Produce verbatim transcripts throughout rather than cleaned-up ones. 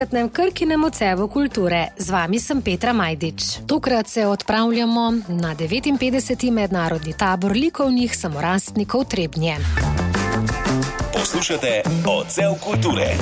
Krkinem odsevu kulture. Z vami sem Petra Majdič. Tokrat se odpravljamo na devetinpetdeseti mednarodni tabor likovnih samorastnikov Trebnje. Poslušate Odsev kulture.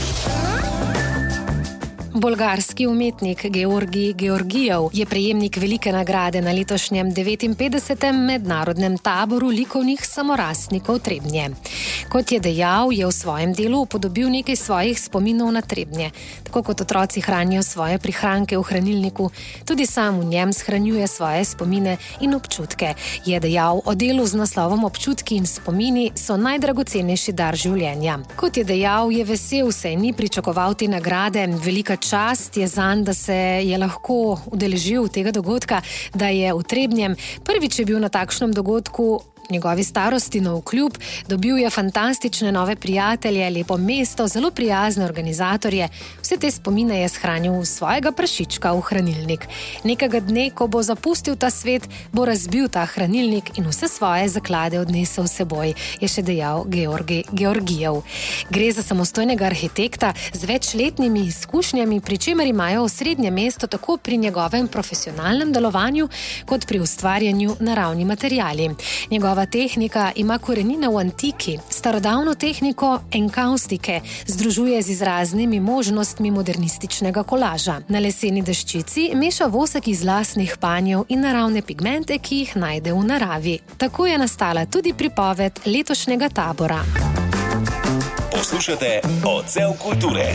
Bolgarski umetnik Georgi Georgijev je prejemnik velike nagrade na letošnjem devetinpetdesetem mednarodnem taboru likovnih samorastnikov Trebnje. Kot je dejal, je v svojem delu upodobil nekaj svojih spominov na Trebnje. Tako kot otroci hranijo svoje prihranke v hranilniku, tudi sam v njem shranjuje svoje spomine in občutke. Je dejal, o delu z naslovom Občutki in spomini so najdragocenejši dar življenja. Kot je dejal, je vesel, saj ni pričakoval te nagrade. Velika čast je zanj, da se je lahko udeležil tega dogodka, da je v Trebnjem. Prvič je bil na takšnem dogodku njegovi starosti navkljub, dobil je fantastične nove prijatelje, lepo mesto, zelo prijazne organizatorje. Vse te spomine je shranil v svojega prašička v hranilnik. Nekega dne, ko bo zapustil ta svet, bo razbil ta hranilnik in vse svoje zaklade odnesel s seboj, je še dejal Georgi Georgijev. Gre za samostojnega arhitekta z večletnimi izkušnjami, pri čemer imajo osrednje mesto tako pri njegovem profesionalnem delovanju, kot pri ustvarjanju naravni materiali. Njegova tehnika ima korenine v antiki, starodavno tehniko enkaustike združuje z izraznimi možnostmi modernističnega kolaža. Na leseni deščici meša vosek iz lastnih panjev in naravne pigmente, ki jih najde v naravi. Tako je nastala tudi pripoved letošnjega tabora. Poslušate Odsev kulture.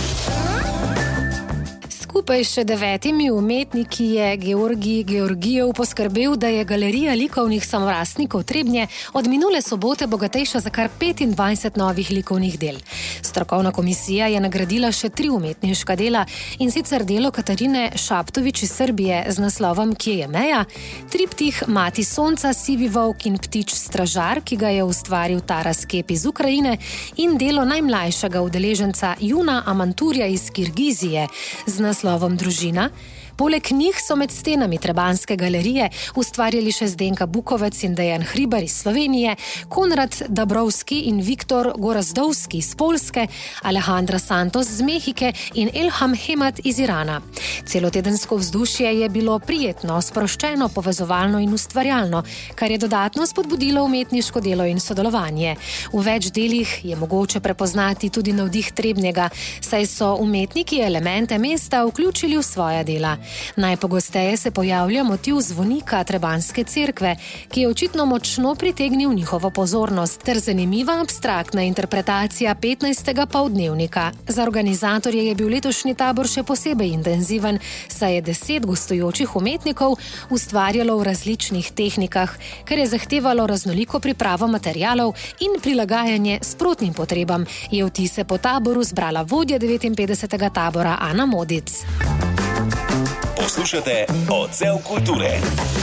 Skupaj še devetimi umetniki je Georgi Georgijev poskrbel, da je galerija likovnih samorastnikov Trebnje od minule sobote bogatejša za kar petindvajset novih likovnih del. Strokovna komisija je nagradila še tri umetniška dela, in sicer delo Katarine Šaptovič iz Srbije z naslovom Kje je meja, triptih Mati sonca, Sivi volk in ptič stražar, ki ga je ustvaril Taras Kep iz Ukrajine, in delo najmlajšega udeleženca Juna Amanturja iz Kirgizije z naslovom slovom Družina. Poleg njih so med stenami Trebanjske galerije ustvarjali še Zdenka Bukovec in Dejan Hribar iz Slovenije, Konrad Dabrovski in Viktor Gorazdovski iz Poljske, Alejandra Santos z Mehike in Elham Hemat iz Irana. Celotedensko vzdušje je bilo prijetno, sproščeno, povezovalno in ustvarjalno, kar je dodatno spodbudilo umetniško delo in sodelovanje. V več delih je mogoče prepoznati tudi navdih Trebnjega, saj so umetniki elemente mesta vključili v svoja dela. Najpogosteje se pojavlja motiv zvonika Trebanjske cerkve, ki je očitno močno pritegnil njihovo pozornost, ter zanimiva abstraktna interpretacija petnajstega poldnevnika. Za organizatorje je bil letošnji tabor še posebej intenziven, saj je deset gostujočih umetnikov ustvarjalo v različnih tehnikah, kar je zahtevalo raznoliko pripravo materialov in prilagajanje sprotnim potrebam, je vtise po taboru zbrala vodja devetinpetdesetega tabora Ana Modic. Poslušate Odsev kulture.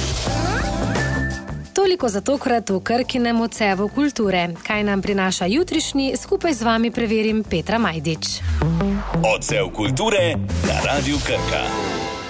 Toliko za tokrat v Krkinem odsevu kulture. Kaj nam prinaša jutrišnji, skupaj z vami preverim Petra Majdič. Odsev kulture na Radiu Krka.